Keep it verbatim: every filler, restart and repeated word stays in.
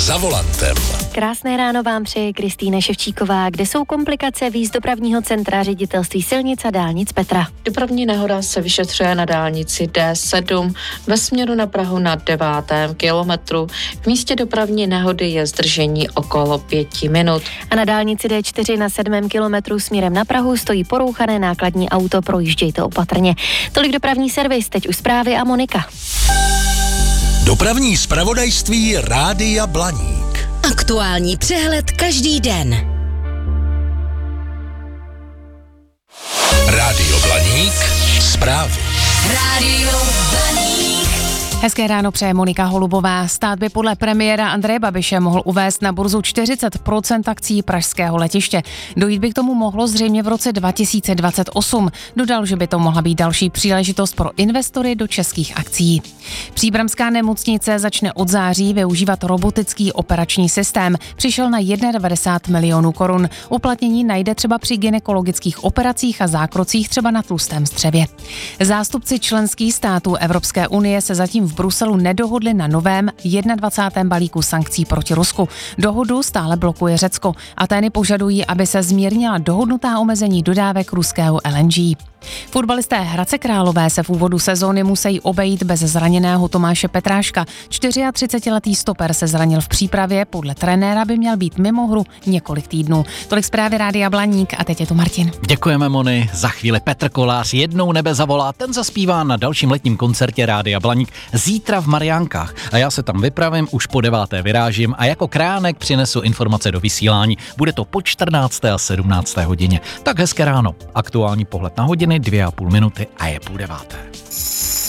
za volantem. Krásné ráno vám přeje Kristýna Ševčíková. Kde jsou komplikace víc dopravního centra Ředitelství silnic a dálnic Petra? Dopravní nehoda se vyšetřuje na dálnici D sedm ve směru na Prahu na devátém kilometru. V místě dopravní nehody je zdržení okolo pěti minut. A na dálnici D čtyři na sedmém kilometru směrem na Prahu stojí porouchané nákladní auto, projíždějte opatrně. Tolik dopravní servis, teď už zprávy a Monika. Dopravní zpravodajství Rádia Blaník. Aktuální přehled každý den. Rádio Blaník. Zprávy. Rádio Blaník. Hezké ráno přeje Monika Holubová. Stát by podle premiéra Andreje Babiše mohl uvést na burzu čtyřicet procent akcií pražského letiště. Dojít by k tomu mohlo zřejmě v roce dva tisíce dvacet osm. Dodal, že by to mohla být další příležitost pro investory do českých akcií. Příbramská nemocnice začne od září využívat robotický operační systém. Přišel na devadesát jedna milionů korun. Uplatnění najde třeba při gynekologických operacích a zákrocích třeba na tlustém střevě. Zástupci členských států Evropské unie se zatím v Bruselu nedohodli na novém dvacátém prvním balíku sankcí proti Rusku. Dohodu stále blokuje Řecko. Atény požadují, aby se zmírnila dohodnutá omezení dodávek ruského L N G. Fotbalisté Hradce Králové se v úvodu sezóny musí obejít bez zraněného Tomáše Petráška. třicetičtyřletý stoper se zranil v přípravě, podle trenéra by měl být mimo hru několik týdnů. Tolik zprávy Rádia Blaník a teď je tu Martin. Děkujeme, Moni. Za chvíli Petr Kolář jednou nebe zavolá, ten zaspívá na dalším letním koncertě Rádia Blaník zítra v Mariánkách. A já se tam vypravím, už po deváté vyrážím a jako kránek přinesu informace do vysílání. Bude to po čtrnácté a sedmnácté hodině. Tak hezké ráno. Aktuální pohled na hodiny, dvě a půl minuty a je půl deváté.